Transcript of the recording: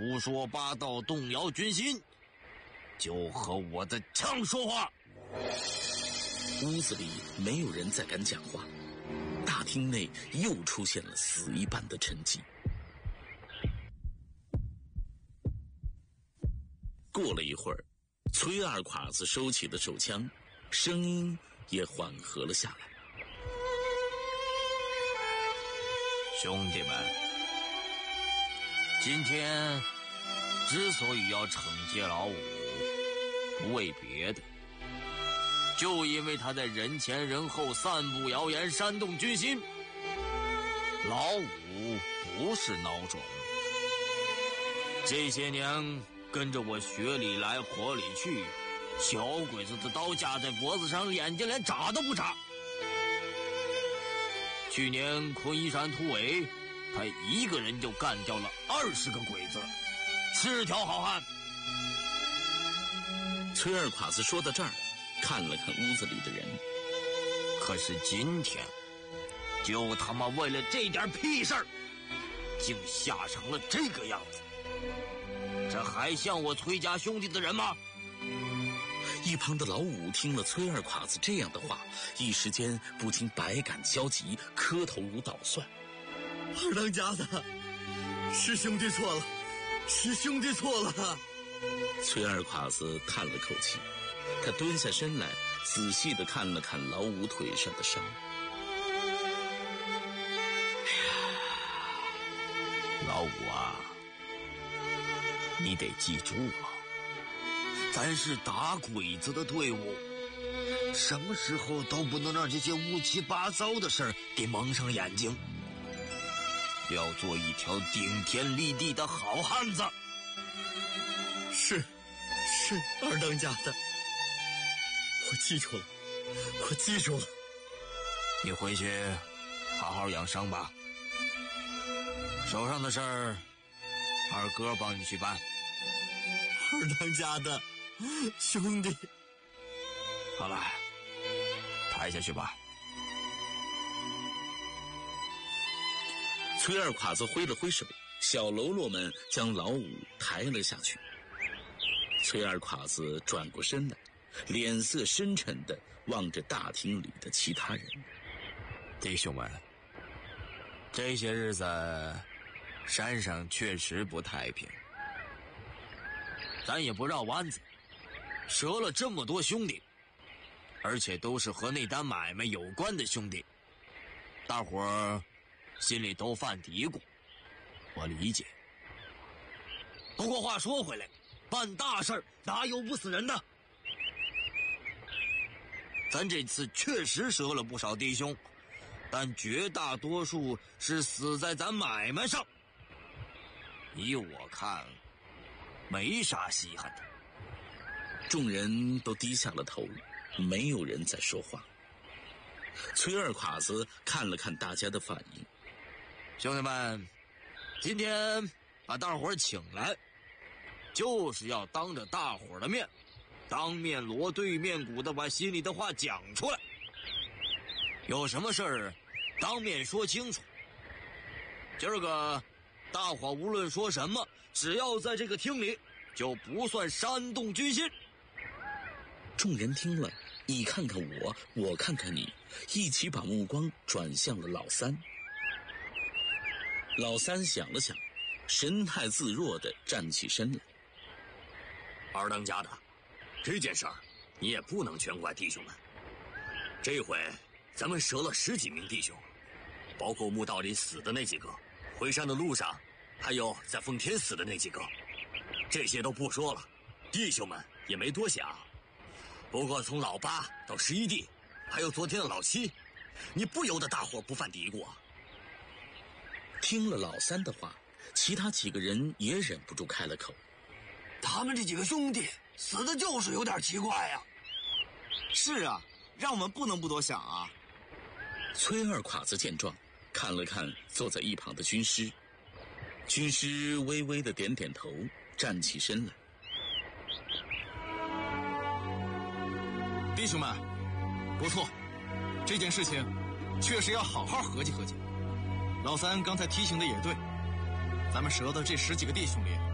胡说八道，动摇军心，就和我的枪说话。 屋子里没有人再敢讲话，大厅内又出现了死一般的沉寂。过了一会儿，崔二侉子收起了手枪，声音也缓和了下来。 兄弟们，今天之所以要惩戒老五，不为别的，就因为他在人前人后散布谣言，煽动军心。老五不是孬种，这些年跟着我血里来火里去，小鬼子的刀架在脖子上，眼睛连眨都不眨。去年昆衣山突围，他一个人就干掉了20个鬼子，是条好汉。 崔二侉子说到这儿，看了看屋子里的人。 可是今天，就他妈为了这点屁事儿，竟吓成了这个样子，这还像我崔家兄弟的人吗？ 一旁的老五听了崔二侉子这样的话，一时间不禁百感交集，磕头如捣蒜。 二当家的，是兄弟错了，是兄弟错了。 崔二侉子叹了口气，他蹲下身来，仔细地看了看老五腿上的伤。 老五啊，你得记住啊，咱是打鬼子的队伍，什么时候都不能让这些乌七八糟的事儿给蒙上眼睛，要做一条顶天立地的好汉子。 是二当家的，我记住了，我记住了。 你回去好好养伤吧，手上的事儿二哥帮你去办。 二当家的兄弟， 好了，抬下去吧。 崔二侉子挥了挥手，小喽啰们将老五抬了下去。崔二侉子转过身来，脸色深沉地望着大厅里的其他人。 弟兄们，这些日子山上确实不太平，咱也不绕弯子，折了这么多兄弟，而且都是和那单买卖有关的兄弟，大伙儿心里都犯嘀咕，我理解。不过话说回来，办大事哪有不死人的？咱这次确实折了不少弟兄，但绝大多数是死在咱买卖上。依我看，没啥稀罕的。 众人都低下了头，没有人在说话。崔二侉子看了看大家的反应。 兄弟们，今天把大伙儿请来，就是要当着大伙儿的面，当面锣对面鼓的把心里的话讲出来。有什么事儿，当面说清楚。今儿个大伙无论说什么，只要在这个厅里，就不算煽动军心。 众人听了，你看看我，我看看你，一起把目光转向了老三。老三想了想，神态自若地站起身来。 二当家的，这件事儿你也不能全怪弟兄们。这回咱们折了10几名弟兄，包括墓道里死的那几个，回山的路上还有在奉天死的那几个，这些都不说了，弟兄们也没多想。不过从老8到11弟，还有昨天的老7，你不由得大伙不犯嘀咕啊。 听了老三的话，其他几个人也忍不住开了口。 他们这几个兄弟死的就是有点奇怪呀。 是啊，让我们不能不多想啊。 崔二侉子见状，看了看坐在一旁的军师，军师微微的点点头，站起身来。 弟兄们，不错，这件事情确实要好好合计合计。老三刚才提醒的也对，咱们折的这10几个弟兄里，